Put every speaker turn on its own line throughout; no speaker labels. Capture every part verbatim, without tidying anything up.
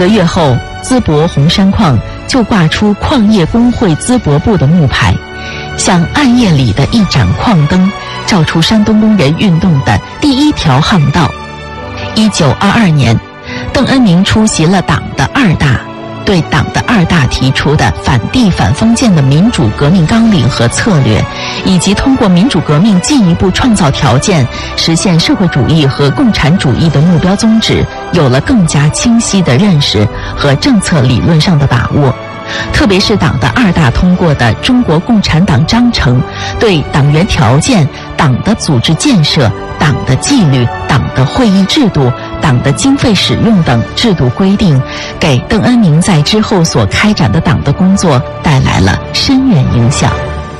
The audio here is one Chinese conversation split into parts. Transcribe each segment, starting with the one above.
个月后，淄博红山矿就挂出矿业工会淄博部的木牌，像暗夜里的一盏矿灯，照出山东工人运动的第一条航道。一九二二年，邓恩铭出席了党的二大，对党的二大提出的反帝反封建的民主革命纲领和策略，以及通过民主革命进一步创造条件，实现社会主义和共产主义的目标宗旨，有了更加清晰的认识和政策理论上的把握。特别是党的二大通过的《中国共产党章程》，对党员条件、党的组织建设、党的纪律、党的会议制度、党的经费使用等制度规定，给邓恩铭在之后所开展的党的工作带来了深远影响。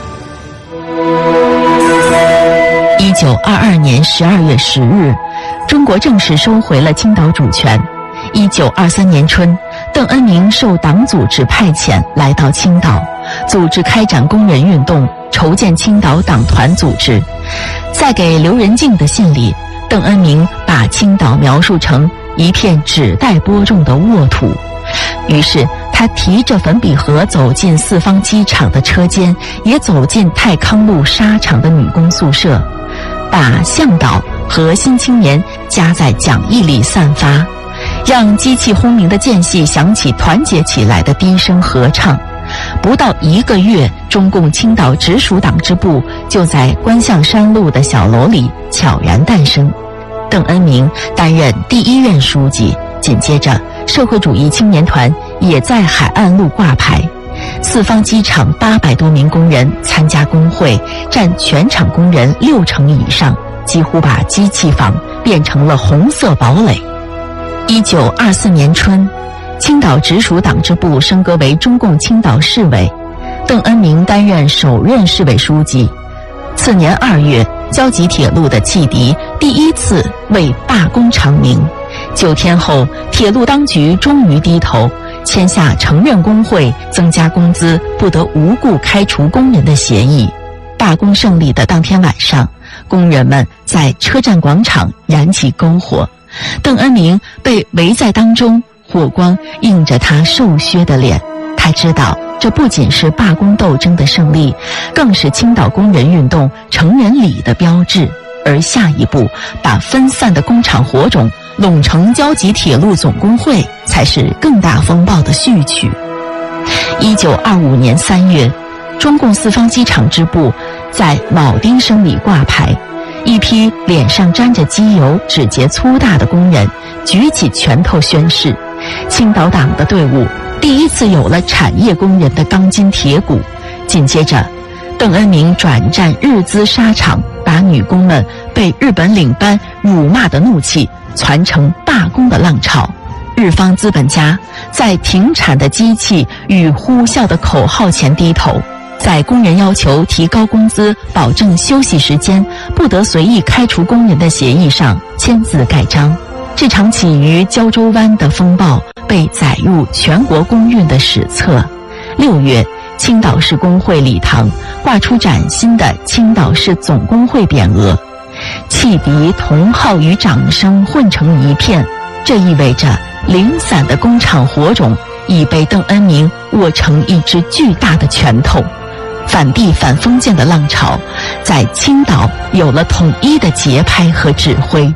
一九二二年十二月十日，中国正式收回了青岛主权。一九二三年春，邓恩铭受党组织派遣来到青岛，组织开展工人运动，筹建青岛党团组织。在给刘仁静的信里，邓恩铭把青岛描述成一片只待播种的沃土。于是他提着粉笔盒走进四方机场的车间，也走进泰康路纱厂的女工宿舍，把向导和新青年夹在讲义里散发，让机器轰鸣的间隙响起团结起来的低声合唱。不到一个月，中共青岛直属党支部就在观象山路的小楼里悄然诞生。邓恩铭担任第一任书记，紧接着社会主义青年团也在海岸路挂牌。四方机场八百多名工人参加工会，占全场工人六成以上，几乎把机器房变成了红色堡垒。一九二四年春，青岛直属党支部升格为中共青岛市委，邓恩铭担任首任市委书记。次年二月，胶济铁路的汽笛第一次为罢工长鸣。九天后，铁路当局终于低头，签下承认工会增加工资不得无故开除工人的协议。罢工胜利的当天晚上，工人们在车站广场燃起篝火，邓恩铭被围在当中，火光映着他瘦削的脸。他知道这不仅是罢工斗争的胜利，更是青岛工人运动成人礼的标志。而下一步把分散的工厂火种拢成胶济铁路总工会，才是更大风暴的序曲。一九二五年三月，中共四方机场支部在铆钉声里挂牌，一批脸上沾着机油、指节粗大的工人举起拳头宣誓，青岛党的队伍第一次有了产业工人的钢筋铁骨。紧接着，邓恩铭转战日资纱厂，把女工们被日本领班辱骂的怒气传成罢工的浪潮。日方资本家在停产的机器与呼啸的口号前低头，在工人要求提高工资、保证休息时间、不得随意开除工人的协议上签字盖章。这场起于胶州湾的风暴被载入全国工运的史册。六月，青岛市工会礼堂挂出崭新的青岛市总工会匾额，汽笛、铜号与掌声混成一片，这意味着零散的工厂火种已被邓恩铭握成一只巨大的拳头。反帝反封建的浪潮在青岛有了统一的节拍和指挥。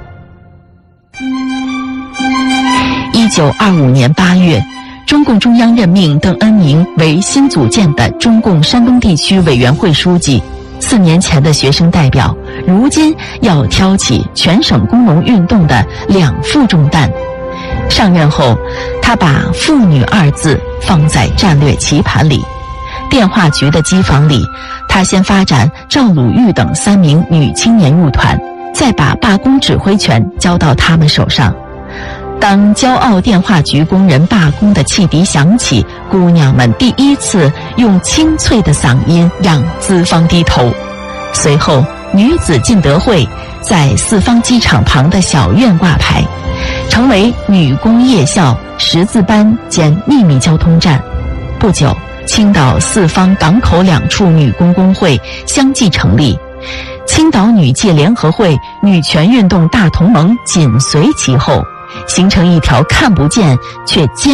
一九二五年八月，中共中央任命邓恩铭为新组建的中共山东地区委员会书记。四年前的学生代表，如今要挑起全省工农运动的两副重担。上任后，他把妇女二字放在战略棋盘里。电话局的机房里，他先发展赵鲁豫等三名女青年入团，再把罢工指挥权交到他们手上。当骄傲电话局工人罢工的汽笛响起，姑娘们第一次用清脆的嗓音让资方低头。随后，女子进德会在四方机场旁的小院挂牌，成为女工夜校、识字班兼秘密交通站。不久，青岛四方港口两处女工工会相继成立，青岛女界联合会、女权运动大同盟紧随其后，形成一条看不见却坚